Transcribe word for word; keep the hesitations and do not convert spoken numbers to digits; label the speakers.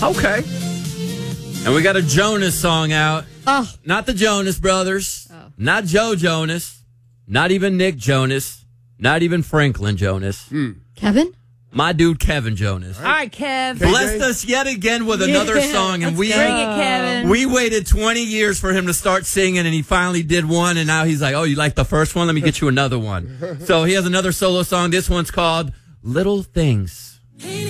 Speaker 1: Okay. And we got a Jonas song out.
Speaker 2: Oh.
Speaker 1: Not the Jonas Brothers.
Speaker 2: Oh.
Speaker 1: Not Joe Jonas. Not even Nick Jonas. Not even Franklin Jonas.
Speaker 3: Mm.
Speaker 2: Kevin?
Speaker 1: My dude, Kevin Jonas.
Speaker 4: All right, Kev.
Speaker 1: Blessed us yet again with another
Speaker 2: Yeah,
Speaker 1: song, and
Speaker 2: let's
Speaker 1: we
Speaker 2: go.
Speaker 4: Bring it, Kevin.
Speaker 1: we waited twenty years for him to start singing, and he finally did one, and now he's like, oh, you like the first one? Let me get you another one. So he has another solo song. This one's called Little Things.